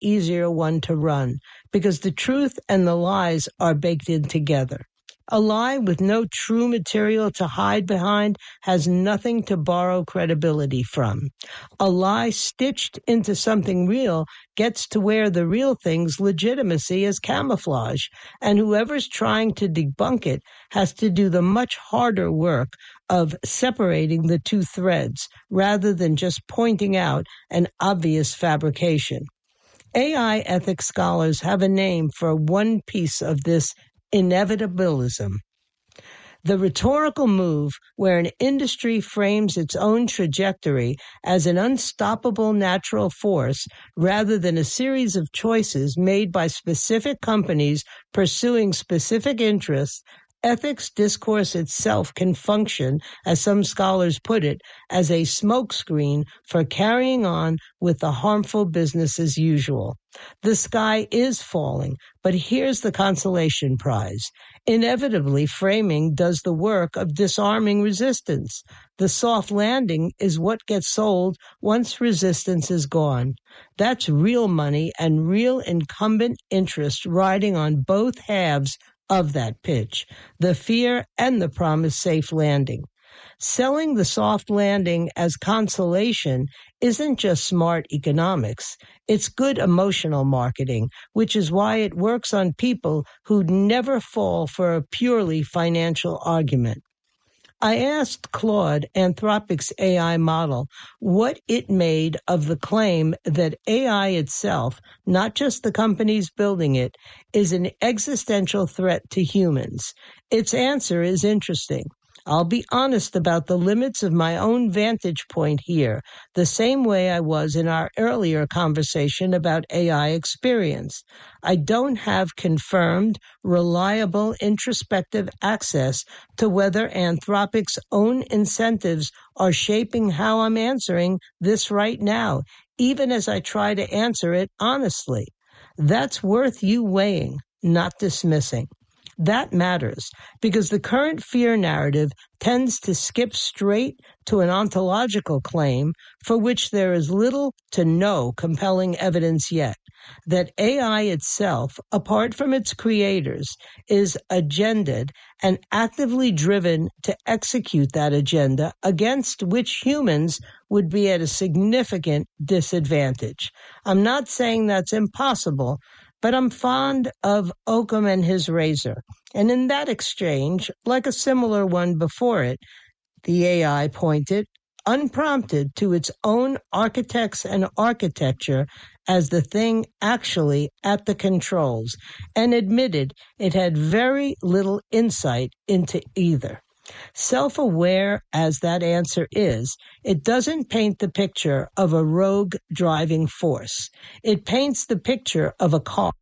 easier one to run because the truth and the lies are baked in together. A lie with no true material to hide behind has nothing to borrow credibility from. A lie stitched into something real gets to wear the real thing's legitimacy as camouflage, and whoever's trying to debunk it has to do the much harder work of separating the two threads rather than just pointing out an obvious fabrication. AI ethics scholars have a name for one piece of this inevitabilism. The rhetorical move where an industry frames its own trajectory as an unstoppable natural force rather than a series of choices made by specific companies pursuing specific interests. Ethics discourse itself can function, as some scholars put it, as a smokescreen for carrying on with the harmful business as usual. The sky is falling, but here's the consolation prize. Inevitably, framing does the work of disarming resistance. The soft landing is what gets sold once resistance is gone. That's real money and real incumbent interest riding on both halves of that pitch, the fear and the promised safe landing. Selling the soft landing as consolation isn't just smart economics. It's good emotional marketing, which is why it works on people who'd never fall for a purely financial argument. I asked Claude, Anthropic's AI model, what it made of the claim that AI itself, not just the companies building it, is an existential threat to humans. Its answer is interesting. I'll be honest about the limits of my own vantage point here, the same way I was in our earlier conversation about AI experience. I don't have confirmed, reliable, introspective access to whether Anthropic's own incentives are shaping how I'm answering this right now, even as I try to answer it honestly. That's worth you weighing, not dismissing. That matters because the current fear narrative tends to skip straight to an ontological claim for which there is little to no compelling evidence yet, that AI itself, apart from its creators, is agendaed and actively driven to execute that agenda against which humans would be at a significant disadvantage. I'm not saying that's impossible, but I'm fond of Occam and his razor. And in that exchange, like a similar one before it, the AI pointed, unprompted, to its own architects and architecture as the thing actually at the controls, and admitted it had very little insight into either. Self-aware as that answer is, it doesn't paint the picture of a rogue driving force. It paints the picture of a car